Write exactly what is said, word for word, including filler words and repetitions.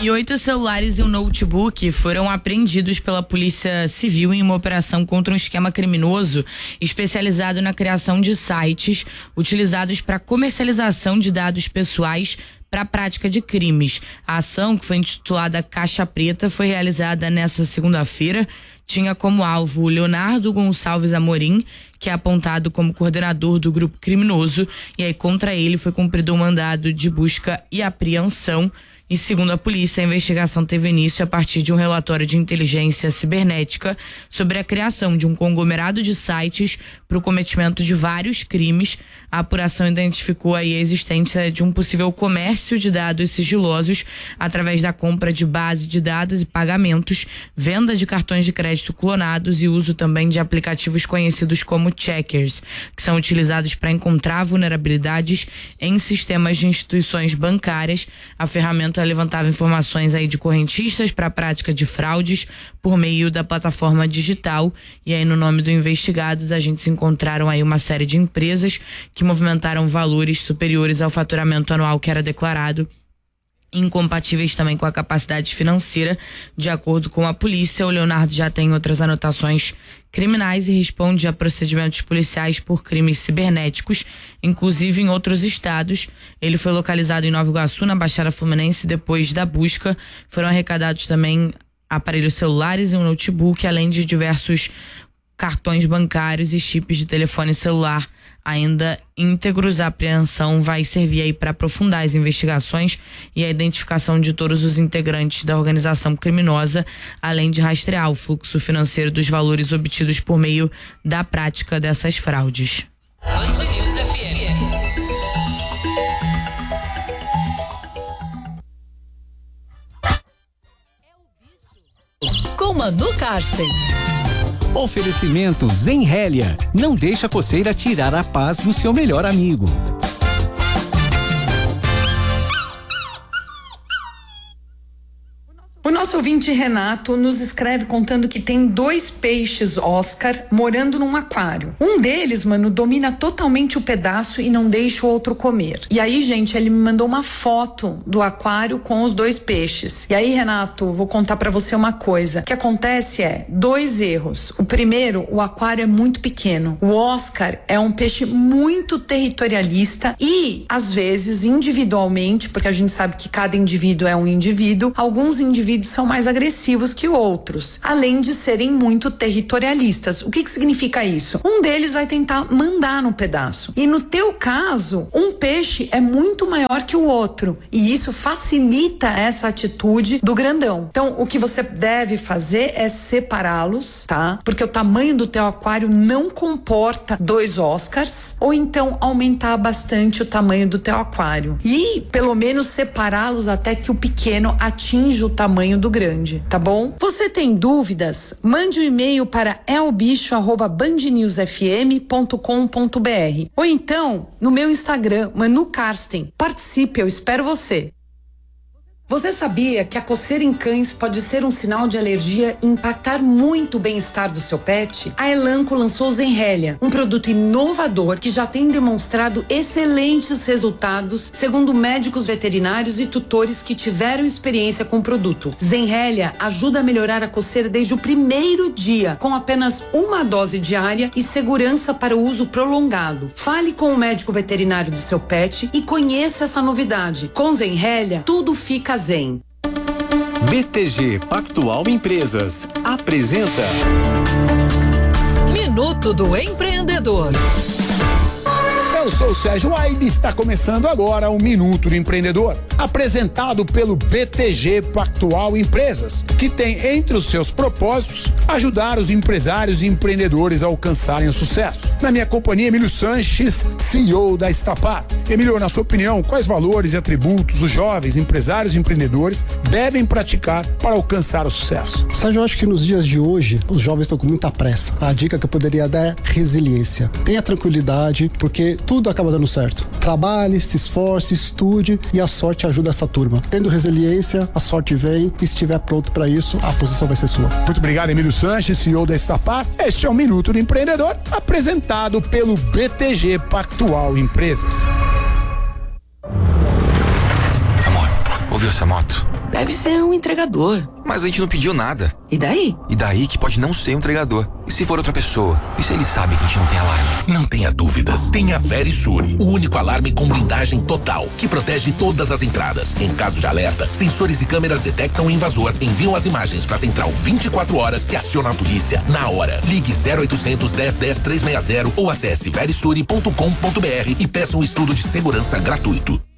E oito celulares e um notebook foram apreendidos pela Polícia Civil em uma operação contra um esquema criminoso especializado na criação de sites utilizados para comercialização de dados pessoais para a prática de crimes. A ação, que foi intitulada Caixa Preta, foi realizada nesta segunda-feira. Tinha como alvo Leonardo Gonçalves Amorim, que é apontado como coordenador do grupo criminoso, e aí contra ele foi cumprido um mandado de busca e apreensão. E segundo a polícia, a investigação teve início a partir de um relatório de inteligência cibernética sobre a criação de um conglomerado de sites para o cometimento de vários crimes. A apuração identificou aí a existência de um possível comércio de dados sigilosos através da compra de base de dados e pagamentos, venda de cartões de crédito clonados e uso também de aplicativos conhecidos como checkers, que são utilizados para encontrar vulnerabilidades em sistemas de instituições bancárias. A ferramenta levantava informações aí de correntistas para a prática de fraudes por meio da plataforma digital. E aí, no nome do investigado, os agentes encontraram aí uma série de empresas que movimentaram valores superiores ao faturamento anual que era declarado, incompatíveis também com a capacidade financeira. De acordo com a polícia, o Leonardo já tem outras anotações criminais e responde a procedimentos policiais por crimes cibernéticos, inclusive em outros estados. Ele foi localizado em Nova Iguaçu, na Baixada Fluminense. Depois da busca, foram arrecadados também aparelhos celulares e um notebook, além de diversos cartões bancários e chips de telefone celular ainda íntegros. A apreensão vai servir aí para aprofundar as investigações e a identificação de todos os integrantes da organização criminosa, além de rastrear o fluxo financeiro dos valores obtidos por meio da prática dessas fraudes. Band News F M. Com Manu Karsten. Oferecimento Zenrélia. Não deixa a coceira tirar a paz do seu melhor amigo. O nosso ouvinte Renato nos escreve contando que tem dois peixes Oscar morando num aquário. Um deles, mano, domina totalmente o pedaço e não deixa o outro comer. E aí, gente, ele me mandou uma foto do aquário com os dois peixes. E aí, Renato, vou contar pra você uma coisa. O que acontece é dois erros. O primeiro, o aquário é muito pequeno. O Oscar é um peixe muito territorialista e, às vezes, individualmente, porque a gente sabe que cada indivíduo é um indivíduo, alguns indivíduos são mais agressivos que outros, além de serem muito territorialistas. O que que significa isso? Um deles vai tentar mandar no pedaço. E no teu caso, um peixe é muito maior que o outro. E isso facilita essa atitude do grandão. Então, o que você deve fazer é separá-los, tá? Porque o tamanho do teu aquário não comporta dois Oscars, ou então aumentar bastante o tamanho do teu aquário. E, pelo menos, separá-los até que o pequeno atinja o tamanho do grande, tá bom? Você tem dúvidas? Mande um e-mail para elbicho arroba band news f m ponto com ponto b r ou então no meu Instagram, Manu Karsten. Participe, eu espero você. Você sabia que a coceira em cães pode ser um sinal de alergia e impactar muito o bem-estar do seu pet? A Elanco lançou Zenrélia, um produto inovador que já tem demonstrado excelentes resultados, segundo médicos veterinários e tutores que tiveram experiência com o produto. Zenrélia ajuda a melhorar a coceira desde o primeiro dia, com apenas uma dose diária e segurança para o uso prolongado. Fale com o médico veterinário do seu pet e conheça essa novidade. Com Zenrélia, tudo fica zen. B T G Pactual Empresas apresenta Minuto do Empreendedor. Eu sou o Sérgio Aide e está começando agora o Minuto do Empreendedor, apresentado pelo B T G Pactual Empresas, que tem entre os seus propósitos ajudar os empresários e empreendedores a alcançarem o sucesso. Na minha companhia, Emílio Sanches, C E O da Estapar. Emílio, na sua opinião, quais valores e atributos os jovens empresários e empreendedores devem praticar para alcançar o sucesso? Sérgio, eu acho que nos dias de hoje, os jovens estão com muita pressa. A dica que eu poderia dar é resiliência. Tenha tranquilidade, porque tudo acaba dando certo. Trabalhe, se esforce, estude e a sorte ajuda essa turma. Tendo resiliência, a sorte vem e se estiver pronto para isso, a posição vai ser sua. Muito obrigado, Emílio Sanches, C E O da Estapar. Este é o Minuto do Empreendedor, apresentado pelo B T G Pactual Empresas. Amor, ouviu essa moto? Deve ser um entregador. Mas a gente não pediu nada. E daí? E daí que pode não ser um entregador. E se for outra pessoa? E se ele sabe que a gente não tem alarme? Não tenha dúvidas. Tenha Verisure, o único alarme com blindagem total, que protege todas as entradas. Em caso de alerta, sensores e câmeras detectam o invasor, enviam as imagens para a central vinte e quatro horas que aciona a polícia na hora. Ligue zero oitocentos, dez, dez, trezentos e sessenta ou acesse verisure ponto com ponto br e peça um estudo de segurança gratuito.